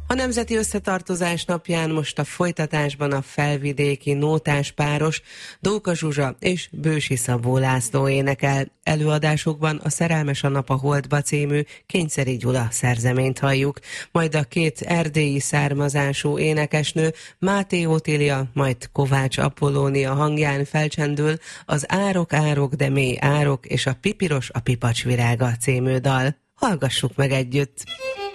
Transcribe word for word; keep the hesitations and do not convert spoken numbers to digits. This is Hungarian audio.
A Nemzeti Összetartozás napján most a folytatásban a felvidéki nótás páros Dóka Zsuzsa és Bősi Szabó László énekel. Előadásukban a Szerelmes a nap a Holdba című Kényszeri Gyula szerzeményt halljuk, majd a két erdélyi származású énekesnő Máté Otília, majd Kovács Apollónia hangján felcsendül az Árok, árok, de mély árok és a Pipiros a pipacs virága című dal. Hallgassuk meg együtt!